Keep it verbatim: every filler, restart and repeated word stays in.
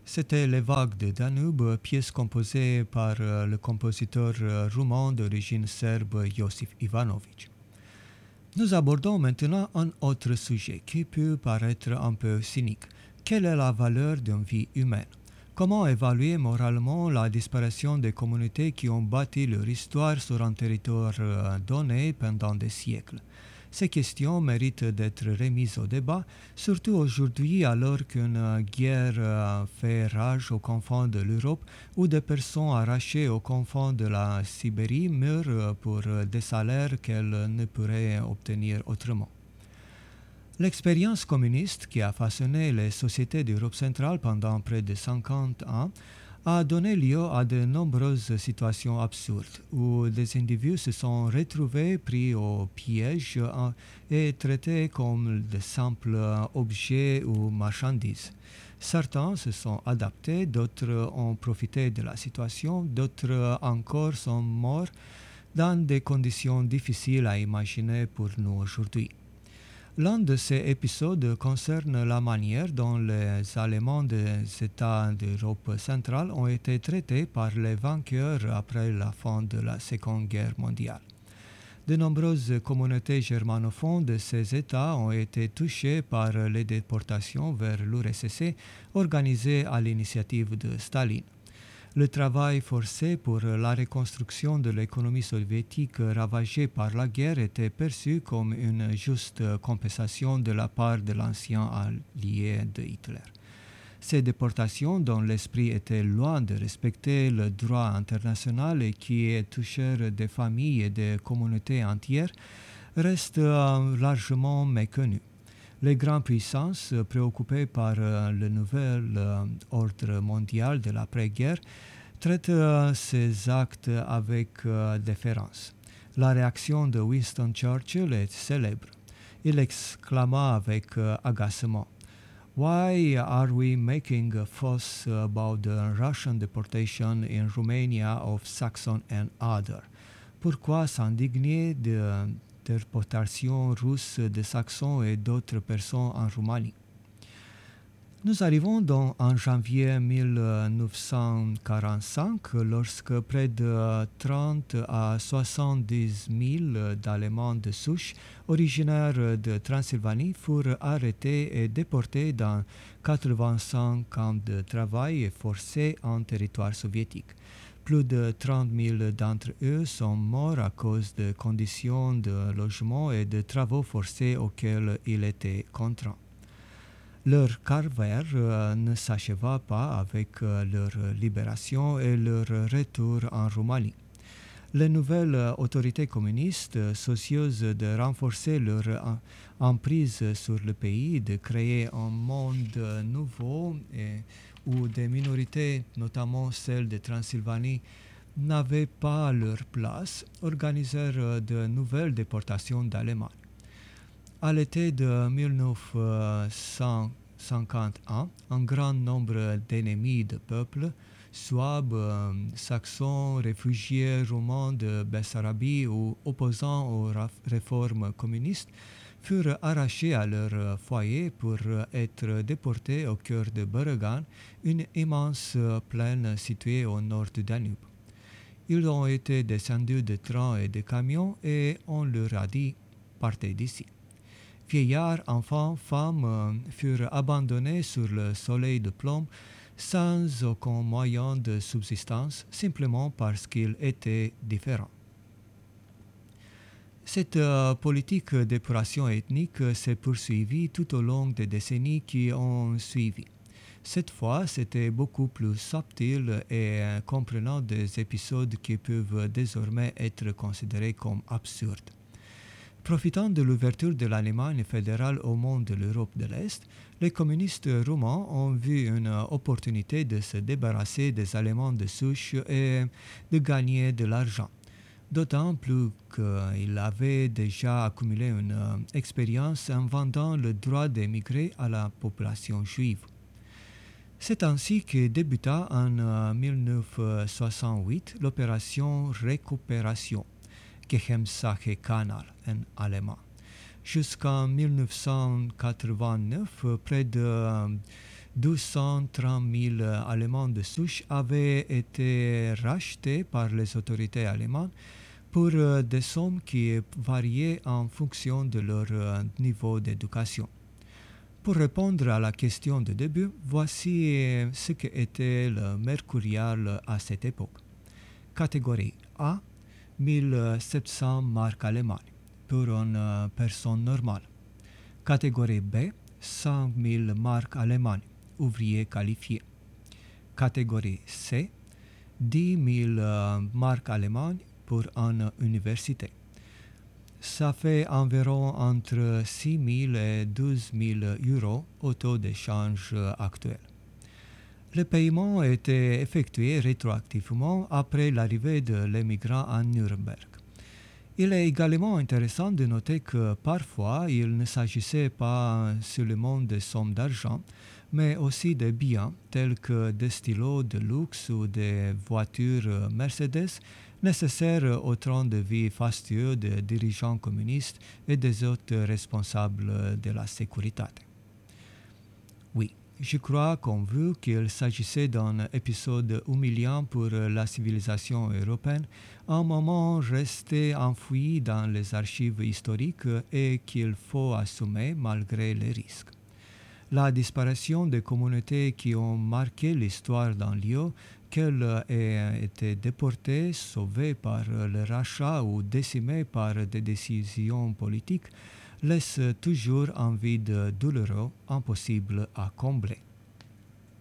C'était Les Vagues de Danube, pièce composée par euh, le compositeur euh, roumain d'origine serbe Iosif Ivanovic. Nous abordons maintenant un autre sujet qui peut paraître un peu cynique. Quelle est la valeur d'une vie humaine? Comment évaluer moralement la disparition des communautés qui ont bâti leur histoire sur un territoire euh, donné pendant des siècles? Ces questions méritent d'être remises au débat, surtout aujourd'hui alors qu'une guerre euh, fait rage aux confins de l'Europe où des personnes arrachées aux confins de la Sibérie meurent pour des salaires qu'elles ne pourraient obtenir autrement. L'expérience communiste qui a façonné les sociétés d'Europe centrale pendant près de cinquante ans a donné lieu à de nombreuses situations absurdes où des individus se sont retrouvés pris au piège et traités comme de simples objets ou marchandises. Certains se sont adaptés, d'autres ont profité de la situation, d'autres encore sont morts dans des conditions difficiles à imaginer pour nous aujourd'hui. L'un de ces épisodes concerne la manière dont les Allemands des États d'Europe centrale ont été traités par les vainqueurs après la fin de la Seconde Guerre mondiale. De nombreuses communautés germanophones de ces États ont été touchées par les déportations vers l'U R S S organisées à l'initiative de Staline. Le travail forcé pour la reconstruction de l'économie soviétique ravagée par la guerre était perçu comme une juste compensation de la part de l'ancien allié de Hitler. Ces déportations, dont l'esprit était loin de respecter le droit international et qui touchèrent des familles et des communautés entières, restent largement méconnues. Les grandes puissances, préoccupées par euh, le nouvel euh, ordre mondial de l'après-guerre, traitent euh, ces actes avec euh, déférence. La réaction de Winston Churchill est célèbre. Il exclama avec euh, agacement: Why are we making a fuss about the Russian deportation in Romania of Saxon and other? Pourquoi s'indigner de déportation russe de Saxons et d'autres personnes en Roumanie? Nous arrivons donc en janvier mille neuf cent quarante-cinq lorsque près de trente à soixante-dix mille d'Allemands de souche originaires de Transylvanie furent arrêtés et déportés dans quatre-vingt-cinq camps de travail forcés en territoire soviétique. Plus de trente mille d'entre eux sont morts à cause de conditions de logement et de travaux forcés auxquels ils étaient contraints. Leur calvaire euh, ne s'acheva pas avec euh, leur libération et leur retour en Roumanie. Les nouvelles autorités communistes, soucieuses de renforcer leur emprise sur le pays, de créer un monde nouveau et où des minorités, notamment celles de Transylvanie, n'avaient pas leur place, organisèrent de nouvelles déportations d'Allemands. À l'été de mille neuf cent cinquante et un, un grand nombre d'ennemis de peuple, Souabes, euh, Saxons, réfugiés roumains de Bessarabie ou opposants aux réformes communistes, furent arrachés à leur foyer pour être déportés au cœur de Beregan, une immense plaine située au nord du Danube. Ils ont été descendus de trains et de camions et on leur a dit « partez d'ici ». Vieillards, enfants, femmes euh, furent abandonnés sur le soleil de plomb sans aucun moyen de subsistance, simplement parce qu'ils étaient différents. Cette euh, politique d'épuration ethnique s'est poursuivie tout au long des décennies qui ont suivi. Cette fois, c'était beaucoup plus subtil et euh, comprenant des épisodes qui peuvent désormais être considérés comme absurdes. Profitant de l'ouverture de l'Allemagne fédérale au monde de l'Europe de l'Est, les communistes roumains ont vu une opportunité de se débarrasser des Allemands de souche et de gagner de l'argent. D'autant plus qu'ils avaient déjà accumulé une expérience en vendant le droit d'émigrer à la population juive. C'est ainsi que débuta en mille neuf cent soixante-huit l'opération Récupération, Geheimsache Kanal en allemand. Jusqu'en mille neuf cent quatre-vingt-neuf, près de deux cent trente mille Allemands de souche avaient été rachetés par les autorités allemandes pour des sommes qui variaient en fonction de leur niveau d'éducation. Pour répondre à la question de début, voici ce qu'était le mercurial à cette époque. Catégorie A, mille sept cents marques allemandes pour une personne normale. Catégorie B, cent mille marques allemandes, ouvrier qualifié. Catégorie C, dix mille marques allemandes pour une université. Ça fait environ entre six mille et douze mille euros au taux d'échange actuel. Le paiement était effectué rétroactivement après l'arrivée de l'émigrant à Nuremberg. Il est également intéressant de noter que parfois il ne s'agissait pas seulement de sommes d'argent, mais aussi de biens tels que des stylos de luxe ou des voitures Mercedes nécessaires au train de vie fastueux des dirigeants communistes et des autres responsables de la sécurité. Oui, je crois qu'on vu qu'il s'agissait d'un épisode humiliant pour la civilisation européenne, un moment resté enfoui dans les archives historiques et qu'il faut assumer malgré les risques. La disparition des communautés qui ont marqué l'histoire d'un lieu, qu'elles aient été déportées, sauvées par le rachat ou décimées par des décisions politiques, laisse toujours un vide douloureux impossible à combler.